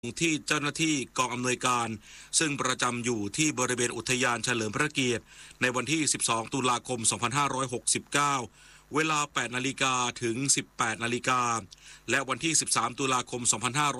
ที่เจ้าหน้าที่กองอำนวยการซึ่งประจำอยู่ที่บริเวณอุทยานเฉลิมพระเกียรติในวันที่ 12 ตุลาคม 2569 เวลา 8 นาฬิกาถึง 18 นาฬิกาและวันที่ 13 ตุลาคม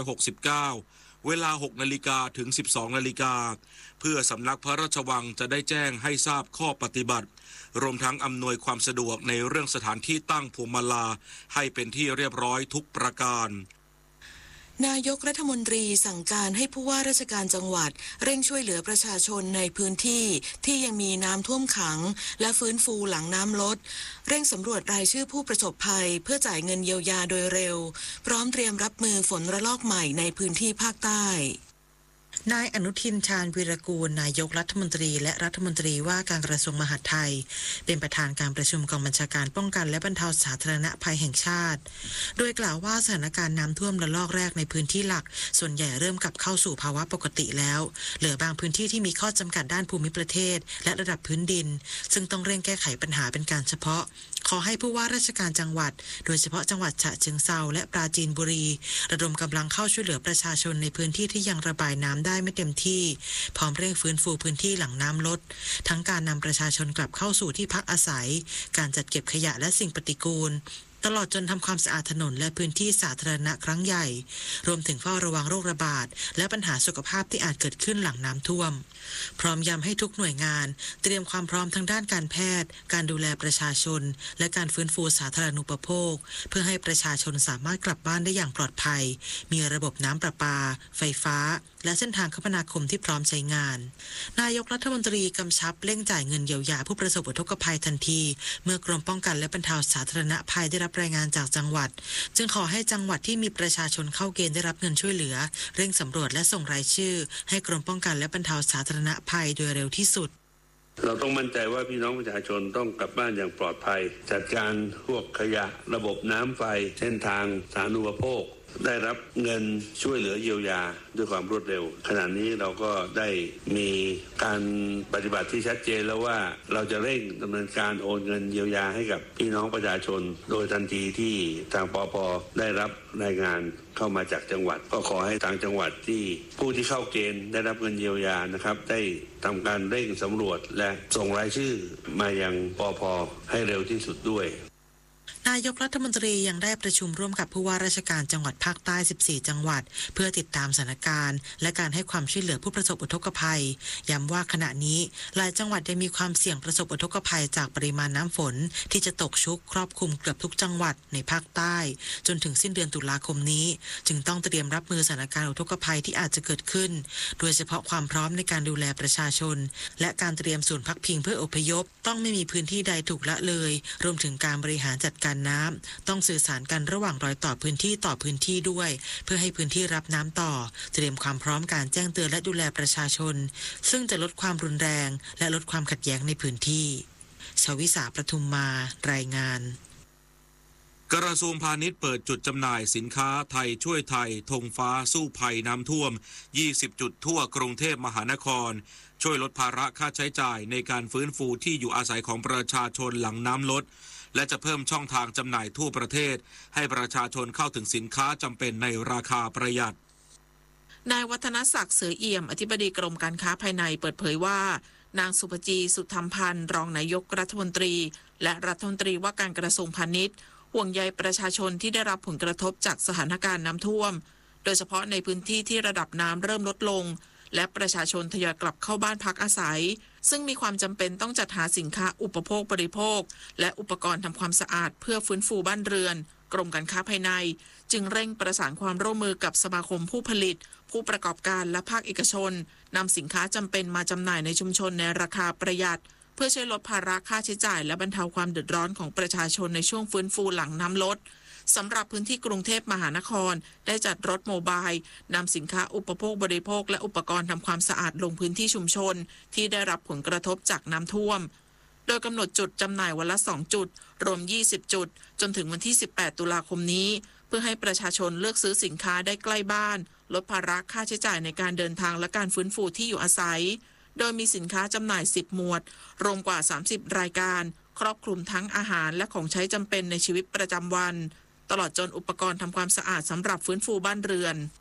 2569 เวลา 6 นาฬิกาถึง 12 นาฬิกาเพื่อสำนักพระราชวังจะได้แจ้งให้ทราบข้อปฏิบัติรวมทั้งอำนวยความสะดวกในเรื่องสถานที่ตั้งพวงมาลาให้เป็นที่เรียบร้อยทุกประการนายกรัฐมนตรีสั่งการให้ผู้ว่าราชการจังหวัดเร่งช่วยเหลือประชาชนในพื้นที่ที่ยังมีน้ำท่วมขังและฟื้นฟูหลังน้ำลดเร่งสำรวจรายชื่อผู้ประสบภัยเพื่อจ่ายเงินเยียวยาโดยเร็วพร้อมเตรียมรับมือฝนระลอกใหม่ในพื้นที่ภาคใต้นายอนุทินชาญวีรกูลนายกรัฐมนตรีและรัฐมนตรีว่าการกระทรวงมหาดไทยเป็นประธานการประชุมกองบัญชาการป้องกันและบรรเทาสาธารณภัยแห่งชาติโดยกล่าวว่าสถานการณ์น้ำท่วมระลอกแรกในพื้นที่หลักส่วนใหญ่เริ่มกลับเข้าสู่ภาวะปกติแล้วเหลือบางพื้นที่ที่มีข้อจำกัดด้านภูมิประเทศและระดับพื้นดินซึ่งต้องเร่งแก้ไขปัญหาเป็นการเฉพาะขอให้ผู้ว่าราชการจังหวัดโดยเฉพาะจังหวัดฉะเชิงเทราและปราจีนบุรีระดมกำลังเข้าช่วยเหลือประชาชนในพื้นที่ที่ยังระบายน้ำได้ไม่เต็มที่พร้อมเร่งฟื้นฟูพื้นที่หลังน้ำลดทั้งการนำประชาชนกลับเข้าสู่ที่พักอาศัยการจัดเก็บขยะและสิ่งปฏิกูลตลอดจนทำความสะอาดถนนและพื้นที่สาธารณะครั้งใหญ่รวมถึงเฝ้าระวังโรคระบาดและปัญหาสุขภาพที่อาจเกิดขึ้นหลังน้ำท่วมพร้อมย้ำให้ทุกหน่วยงานเตรียมความพร้อมทั้งด้านการแพทย์การดูแลประชาชนและการฟื้นฟูสาธารณูปโภคเพื่อให้ประชาชนสามารถกลับบ้านได้อย่างปลอดภัยมีระบบน้ำประปาไฟฟ้าและเส้นทางคมนาคมที่พร้อมใช้งานนายกรัฐมนตรีกำชับเร่งจ่ายเงินเยียวยาผู้ประสบอุทกภัยทันทีเมื่อกรมป้องกันและบรรเทาสาธารณภัยได้รับรายงานจากจังหวัดจึงขอให้จังหวัดที่มีประชาชนเข้าเกณฑ์ได้รับเงินช่วยเหลือเร่งสำรวจและส่งรายชื่อให้กรมป้องกันและบรรเทาสาธารณภัยโดยเร็วที่สุดเราต้องมั่นใจว่าพี่น้องประชาชนต้องกลับบ้านอย่างปลอดภัยจัดการพวกขยะระบบน้ำไฟเส้นทางสาธารณูปโภคได้รับเงินช่วยเหลือเยียวยาด้วยความรวดเร็วขณะนี้เราก็ได้มีการปฏิบัติที่ชัดเจนแล้วว่าเราจะเร่งดำเนินการโอนเงินเยียวยาให้กับพี่น้องประชาชนโดยทันทีที่ทางปป.ได้รับรายงานเข้ามาจากจังหวัดก็ขอให้ทางจังหวัดที่ผู้ที่เข้าเกณฑ์ได้รับเงินเยียวยานะครับได้ทำการเร่งสำรวจและส่งรายชื่อมายังปป.ให้เร็วที่สุดด้วยนายกรัฐมนตรียังได้ประชุมร่วมกับผู้ว่าราชการจังหวัดภาคใต้ 14 จังหวัดเพื่อติดตามสถานการณ์และการให้ความช่วยเหลือผู้ประสบอุทกภัยย้ำว่าขณะนี้หลายจังหวัดยังมีความเสี่ยงประสบอุทกภัยจากปริมาณน้ำฝนที่จะตกชุกครอบคลุมเกือบทุกจังหวัดในภาคใต้จนถึงสิ้นเดือนตุลาคมนี้จึงต้องเตรียมรับมือสถานการณ์อุทกภัยที่อาจจะเกิดขึ้นโดยเฉพาะความพร้อมในการดูแลประชาชนและการเตรียมศูนย์พักพิงเพื่ออพยพต้องไม่มีพื้นที่ใดถูกละเลยรวมถึงการบริหารจัดการน้ำต้องสื่อสารกันระหว่างรอยต่อพื้นที่ต่อพื้นที่ด้วยเพื่อให้พื้นที่รับน้ำต่อเตรียมความพร้อมการแจ้งเตือนและดูแลประชาชนซึ่งจะลดความรุนแรงและลดความขัดแย้งในพื้นที่ชวิสาประทุมมารายงานกระทรวงพาณิชย์เปิดจุดจำหน่ายสินค้าไทยช่วยไทยธงฟ้าสู้ภัยน้ำท่วม20 จุดทั่วกรุงเทพมหานครช่วยลดภาระค่าใช้จ่ายในการฟื้นฟูที่อยู่อาศัยของประชาชนหลังน้ำลดและจะเพิ่มช่องทางจำหน่ายทั่วประเทศให้ประชาชนเข้าถึงสินค้าจำเป็นในราคาประหยัดนายวัฒนศักดิ์เสือเอี่ยมอธิบดีกรมการค้าภายในเปิดเผยว่านางสุภจีสุธรรมพันธ์รองนายกรัฐมนตรีและรัฐมนตรีว่าการกระทรวงพาณิชย์ห่วงใยประชาชนที่ได้รับผลกระทบจากสถานการณ์น้ำท่วมโดยเฉพาะในพื้นที่ที่ระดับน้ำเริ่มลดลงและประชาชนทยอยกลับเข้าบ้านพักอาศัยซึ่งมีความจำเป็นต้องจัดหาสินค้าอุปโภคบริโภคและอุปกรณ์ทำความสะอาดเพื่อฟื้นฟูบ้านเรือนกรมการค้าภายในจึงเร่งประสานความร่วมมือกับสมาคมผู้ผลิตผู้ประกอบการและภาคเอกชนนำสินค้าจำเป็นมาจำหน่ายในชุมชนในราคาประหยัดเพื่อช่วยลดภาระค่าใช้จ่ายและบรรเทาความเดือดร้อนของประชาชนในช่วงฟื้นฟูหลังน้ำลดสำหรับพื้นที่กรุงเทพมหานครได้จัดรถโมบายนำสินค้าอุปโภคบริโภคและอุปกรณ์ทำความสะอาดลงพื้นที่ชุมชนที่ได้รับผลกระทบจากน้ำท่วมโดยกำหนดจุดจำหน่ายวันละ2จุดรวม20จุดจนถึงวันที่18ตุลาคมนี้เพื่อให้ประชาชนเลือกซื้อสินค้าได้ใกล้บ้านลดภาระค่าใช้จ่ายในการเดินทางและการฟื้นฟูที่อยู่อาศัยโดยมีสินค้าจำหน่าย10หมวดรวมกว่า30รายการครอบคลุมทั้งอาหารและของใช้จำเป็นในชีวิตประจำวันตลอดจนอุปกรณ์ทำความสะอาดสำหรับฟื้นฟูบ้านเรือน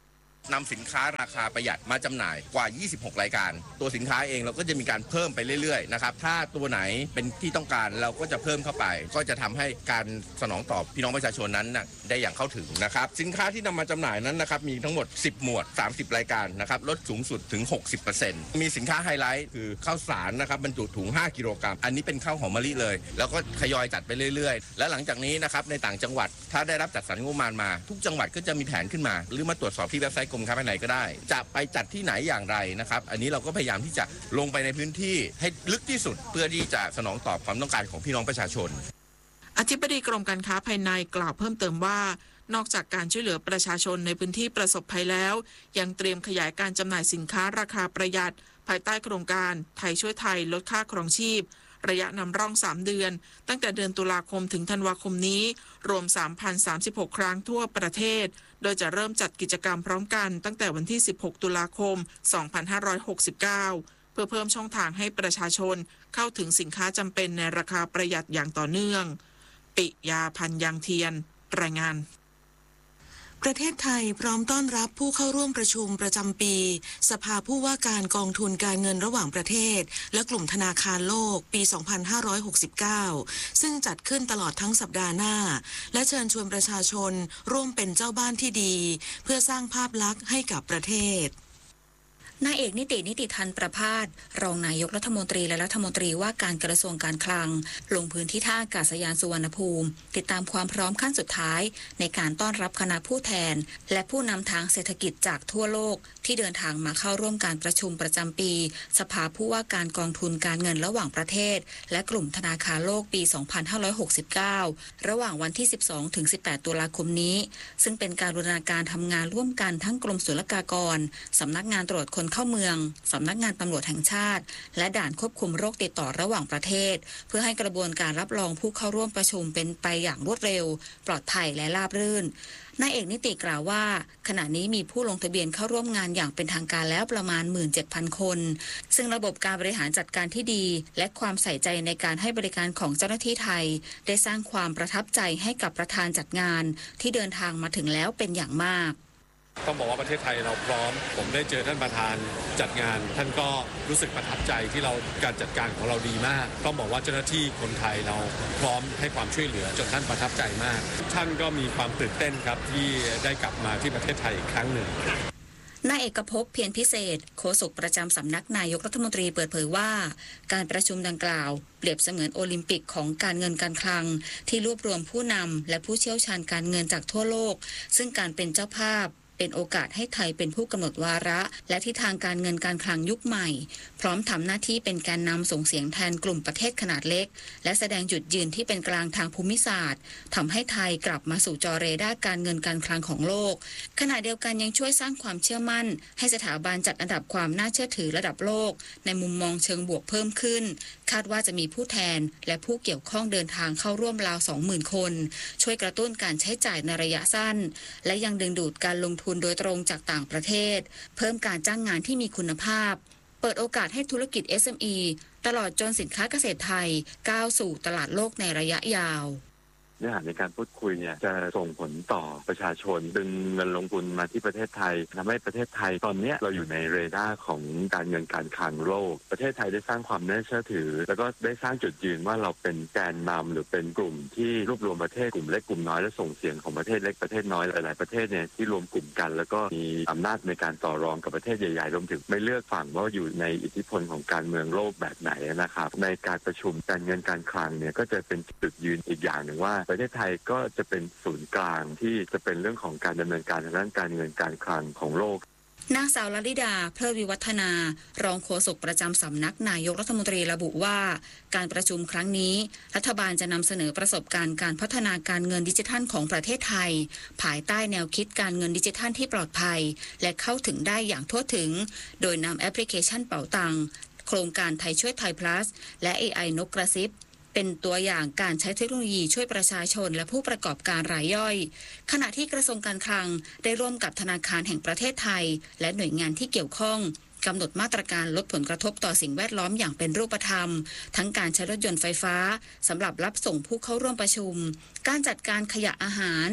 นำสินค้าราคาประหยัดมาจำหน่ายกว่า26รายการตัวสินค้าเองเราก็จะมีการเพิ่มไปเรื่อยๆนะครับถ้าตัวไหนเป็นที่ต้องการเราก็จะเพิ่มเข้าไปก็จะทำให้การสนองตอบพี่น้องประชาชนนั้นได้อย่างเข้าถึงนะครับสินค้าที่นำมาจำหน่ายนั้นนะครับมีทั้งหมด10หมวด30รายการนะครับลดสูงสุดถึง 60% มีสินค้าไฮไลท์คือข้าวสารนะครับบรรจุถุง5กิโลกรัมอันนี้เป็นข้าวหอมมะลิเลยแล้วก็ทยอยจัดไปเรื่อยๆและหลังจากนี้นะครับในต่างจังหวัดถ้าได้รับจัดสรรงบประมาณมาทุกจังหวัดก็จะมีแผนขึ้นมาหรือมาตรวจสอบที่เว็บไซต์กรมค้าภายในก็ได้จะไปจัดที่ไหนอย่างไรนะครับอันนี้เราก็พยายามที่จะลงไปในพื้นที่ให้ลึกที่สุดเพื่อที่จะสนองตอบความต้องการของพี่น้องประชาชนอธิบดีกรมการค้าภายในกล่าวเพิ่มเติมว่านอกจากการช่วยเหลือประชาชนในพื้นที่ประสบภัยแล้วยังเตรียมขยายการจำหน่ายสินค้าราคาประหยัดภายใต้โครงการไทยช่วยไทยลดค่าครองชีพระยะนำร่อง3เดือนตั้งแต่เดือนตุลาคมถึงธันวาคมนี้รวม 3,036 ครั้งทั่วประเทศโดยจะเริ่มจัดกิจกรรมพร้อมกันตั้งแต่วันที่16ตุลาคม2569เพื่อเพิ่มช่องทางให้ประชาชนเข้าถึงสินค้าจำเป็นในราคาประหยัดอย่างต่อเนื่องปิยาพันธ์ยังเทียนรายงานประเทศไทยพร้อมต้อนรับผู้เข้าร่วมประชุมประจำปีสภาผู้ว่าการกองทุนการเงินระหว่างประเทศและกลุ่มธนาคารโลกปี 2569 ซึ่งจัดขึ้นตลอดทั้งสัปดาห์หน้าและเชิญชวนประชาชนร่วมเป็นเจ้าบ้านที่ดีเพื่อสร้างภาพลักษณ์ให้กับประเทศนายเอกนิติธันประภาสรองนายกรัฐมนตรีและรัฐมนตรีว่าการกระทรวงการคลังลงพื้นที่ท่าอากาศยานสุวรรณภูมิติดตามความพร้อมขั้นสุดท้ายในการต้อนรับคณะผู้แทนและผู้นำทางเศรษฐกิจจากทั่วโลกที่เดินทางมาเข้าร่วมการประชุมประจำปีสภาผู้ว่าการกองทุนการเงินระหว่างประเทศและกลุ่มธนาคารโลกปี 2569 ระหว่างวันที่ 12 ถึง 18 ตุลาคมนี้ซึ่งเป็นการบูรณาการทำงานร่วมกันทั้งกรมศุลกากรสำนักงานตรวจคนเข้าเมืองสำนักงานตำรวจแห่งชาติและด่านควบคุมโรคติดต่อระหว่างประเทศเพื่อให้กระบวนการรับรองผู้เข้าร่วมประชุมเป็นไปอย่างรวดเร็วปลอดภัยและราบรื่นนายเอกนิติกล่าวว่าขณะนี้มีผู้ลงทะเบียนเข้าร่วมงานอย่างเป็นทางการแล้วประมาณ 17,000 คนซึ่งระบบการบริหารจัดการที่ดีและความใส่ใจในการให้บริการของเจ้าหน้าที่ไทยได้สร้างความประทับใจให้กับประธานจัดงานที่เดินทางมาถึงแล้วเป็นอย่างมากต้องบอกว่าประเทศไทยเราพร้อมผมได้เจอท่านประธานจัดงานท่านก็รู้สึกประทับใจที่เราการจัดการของเราดีมากต้องบอกว่าเจ้าหน้าที่คนไทยเราพร้อมให้ความช่วยเหลือจนท่านประทับใจมากท่านก็มีความตื่นเต้นครับที่ได้กลับมาที่ประเทศไทยอีกครั้งหนึ่งนายเอกภพเพียรพิเศษโฆษกประจำสำนักนายกรัฐมนตรีเปิดเผยว่าการประชุมดังกล่าวเปรียบเสมือนโอลิมปิกของการเงินการคลังที่รวบรวมผู้นำและผู้เชี่ยวชาญการเงินจากทั่วโลกซึ่งการเป็นเจ้าภาพเป็นโอกาสให้ไทยเป็นผู้กำหนดวาระและทิศทางการเงินการคลังยุคใหม่พร้อมทำหน้าที่เป็นแกนนำส่งเสียงแทนกลุ่มประเทศขนาดเล็กและแสดงจุดยืนที่เป็นกลางทางภูมิศาสตร์ทำให้ไทยกลับมาสู่จอเรดาร์การเงินการคลังของโลกขณะเดียวกันยังช่วยสร้างความเชื่อมั่นให้สถาบันจัดอันดับความน่าเชื่อถือระดับโลกในมุมมองเชิงบวกเพิ่มขึ้นคาดว่าจะมีผู้แทนและผู้เกี่ยวข้องเดินทางเข้าร่วมราว 20,000 คนช่วยกระตุ้นการใช้จ่ายในระยะสั้นและยังดึงดูดการลงทุนโดยตรงจากต่างประเทศเพิ่มการจ้างงานที่มีคุณภาพเปิดโอกาสให้ธุรกิจ SME ตลอดจนสินค้าเกษตรไทยก้าวสู่ตลาดโลกในระยะยาวเนื้อหาในการพูดคุยเนี่ยจะส่งผลต่อประชาชนดึงเงินลงทุนมาที่ประเทศไทยทำให้ประเทศไทยตอนนี้เราอยู่ในเรดาร์ของการเงินการคลังโลกประเทศไทยได้สร้างความน่าเชื่อถือแล้วก็ได้สร้างจุดยืนว่าเราเป็นแกนนำหรือเป็นกลุ่มที่รวบรวมประเทศกลุ่มเล็กกลุ่มน้อยและส่งเสียงของประเทศเล็กประเทศน้อยหลายๆประเทศเนี่ยที่รวมกลุ่มกันแล้วก็มีอำนาจในการต่อรองกับประเทศใหญ่ๆรวมถึงไม่เลือกฝั่งว่าอยู่ในอิทธิพลของการเมืองโลกแบบไหนนะครับในการประชุมการเงินการคลังเนี่ยก็จะเป็นจุดยืนอีกอย่างหนึ่งว่าประเทศไทยก็จะเป็นศูนย์กลางที่จะเป็นเรื่องของการดำเนินการทางด้านการเงินการคลังของโลกนางสาวลลิดาเพลิดวิวัฒนารองโฆษกประจำสำนักนายกรัฐมนตรีระบุว่าการประชุมครั้งนี้รัฐบาลจะนำเสนอประสบการณ์การพัฒนาการเงินดิจิทัลของประเทศไทยภายใต้แนวคิดการเงินดิจิทัลที่ปลอดภัยและเข้าถึงได้อย่างทั่วถึงโดยนำแอปพลิเคชันเป๋าตังโครงการไทยช่วยไทย plus และ AI นกกระซิบเป็นตัวอย่างการใช้เทคโนโลยีช่วยประชาชนและผู้ประกอบการรายย่อยขณะที่กระทรวงการคลังได้ร่วมกับธนาคารแห่งประเทศไทยและหน่วยงานที่เกี่ยวข้องกำหนดมาตรการลดผลกระทบต่อสิ่งแวดล้อมอย่างเป็นรูปธรรมทั้งการใช้รถยนต์ไฟฟ้าสำหรับรับส่งผู้เข้าร่วมประชุมการจัดการขยะอาหาร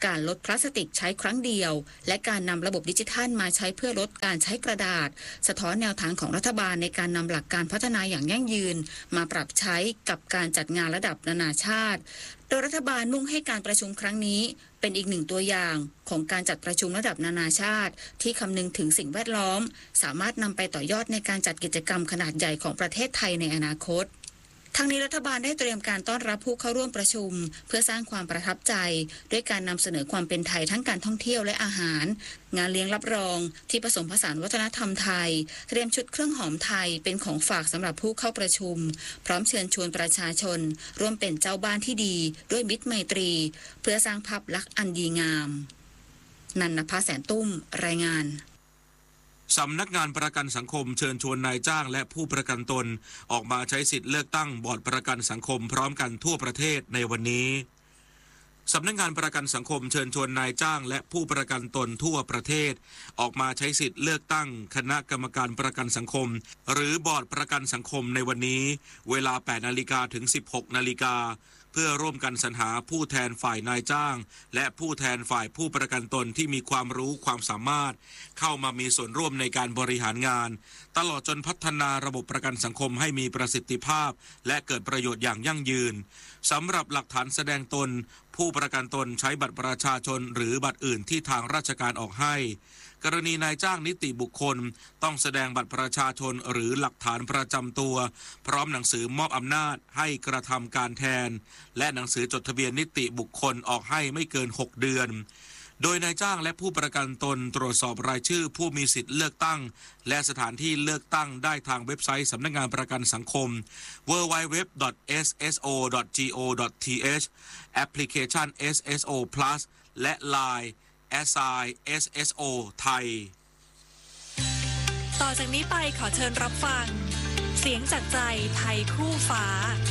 การลดพลาสติกใช้ครั้งเดียวและการนำระบบดิจิทัลมาใช้เพื่อลดการใช้กระดาษสะท้อนแนวทางของรัฐบาลในการนำหลักการพัฒนาอย่างยั่งยืนมาปรับใช้กับการจัดงานระดับนานาชาติโดยรัฐบาลมุ่งให้การประชุมครั้งนี้เป็นอีกหนึ่งตัวอย่างของการจัดประชุมระดับนานาชาติที่คำนึงถึงสิ่งแวดล้อมสามารถนำไปต่อยอดในการจัดกิจกรรมขนาดใหญ่ของประเทศไทยในอนาคตทั้งนี้รัฐบาลได้เตรียมการต้อนรับผู้เข้าร่วมประชุมเพื่อสร้างความประทับใจด้วยการนำเสนอความเป็นไทยทั้งการท่องเที่ยวและอาหารงานเลี้ยงรับรองที่ผสมผสานวัฒนธรรมไทยเตรียมชุดเครื่องหอมไทยเป็นของฝากสำหรับผู้เข้าประชุมพร้อมเชิญชวนประชาชนร่วมเป็นเจ้าบ้านที่ดีด้วยมิตรไมตรีเพื่อสร้างภาพลักษณ์อันดีงามนันนภาแสนตุ้มรายงานสำนักงานประกันสังคมเชิญชวนนายจ้างและผู้ประกันตนออกมาใช้สิทธิ์เลือกตั้งบอร์ดประกันสังคมพร้อมกันทั่วประเทศในวันนี้สำนักงานประกันสังคมเชิญชวนนายจ้างและผู้ประกันตนทั่วประเทศออกมาใช้สิทธิ์เลือกตั้งคณะกรรมการประกันสังคมหรือบอร์ดประกันสังคมในวันนี้เวลา 8 นาฬิกาถึง 16 นาฬิกาเพื่อร่วมกันสรรหาผู้แทนฝ่ายนายจ้างและผู้แทนฝ่ายผู้ประกันตนที่มีความรู้ความสามารถเข้ามามีส่วนร่วมในการบริหารงานตลอดจนพัฒนาระบบประกันสังคมให้มีประสิทธิภาพและเกิดประโยชน์อย่างยั่งยืนสำหรับหลักฐานแสดงตนผู้ประกันตนใช้บัตรประชาชนหรือบัตรอื่นที่ทางราชการออกให้กรณีนายจ้างนิติบุคคลต้องแสดงบัตรประชาชนหรือหลักฐานประจำตัวพร้อมหนังสือมอบอำนาจให้กระทำการแทนและหนังสือจดทะเบียนนิติบุคคลออกให้ไม่เกิน6 เดือนโดยนายจ้างและผู้ประกันตนตรวจสอบรายชื่อผู้มีสิทธิ์เลือกตั้งและสถานที่เลือกตั้งได้ทางเว็บไซต์สำนักงานประกันสังคม www.sso.go.th แอปพลิเคชัน SSO Plus และ Line SSO ไทยต่อจากนี้ไปขอเชิญรับฟังเสียงจากใจไทยคู่ฟ้า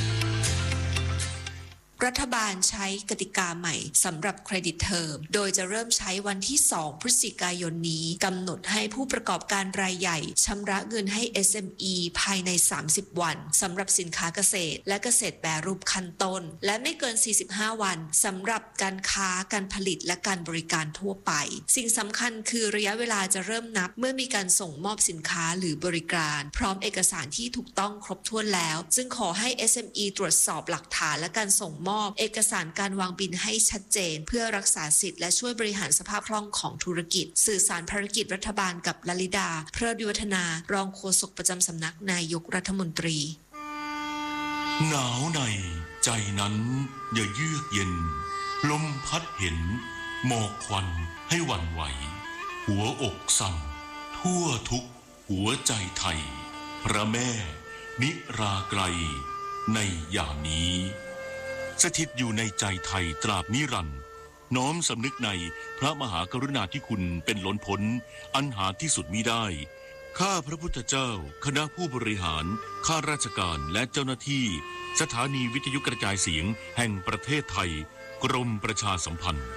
รัฐบาลใช้กติกาใหม่สำหรับเครดิตเทอมโดยจะเริ่มใช้วันที่ 2 พฤศจิกายนนี้กำหนดให้ผู้ประกอบการรายใหญ่ชำระเงินให้ SME ภายใน30 วันสำหรับสินค้าเกษตรและเกษตรแปรรูปขั้นต้นและไม่เกิน45 วันสำหรับการค้าการผลิตและการบริการทั่วไปสิ่งสำคัญคือระยะเวลาจะเริ่มนับเมื่อมีการส่งมอบสินค้าหรือบริการพร้อมเอกสารที่ถูกต้องครบถ้วนแล้วจึงขอให้ SME ตรวจสอบหลักฐานและการส่งมอบเอกสารการวางบินให้ชัดเจนเพื่อรักษาสิทธิ์และช่วยบริหารสภาพคล่องของธุรกิจสื่อสารภารกิจรัฐบาลกับลลิดาเพลิดวิวัฒนารองโฆษกประจำสำนักนายกรัฐมนตรีหนาวในใจนั้นอย่าเยือกเย็นลมพัดเห็นหมอกควันให้หวั่นไหวหัวอกสั่นทั่วทุกหัวใจไทยพระแม่นิราไกลในยามนี้สถิตอยู่ในใจไทยตราบนิรันดร์น้อมสำนึกในพระมหากรุณาธิคุณเป็นล้นพ้นอันหาที่สุดมิได้ข้าพระพุทธเจ้าคณะผู้บริหารข้าราชการและเจ้าหน้าที่สถานีวิทยุกระจายเสียงแห่งประเทศไทยกรมประชาสัมพันธ์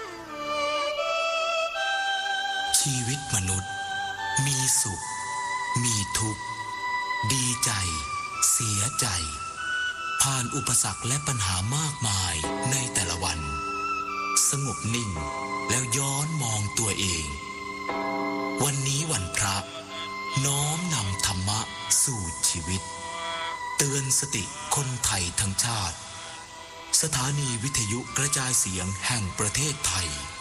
ชีวิตมนุษย์มีสุขมีทุกข์ดีใจเสียใจผ่านอุปสรรคและปัญหามากมายในแต่ละวันสงบนิ่งแล้วย้อนมองตัวเองวันนี้วันพระน้อมนำธรรมะสู่ชีวิตเตือนสติคนไทยทั้งชาติสถานีวิทยุกระจายเสียงแห่งประเทศไทย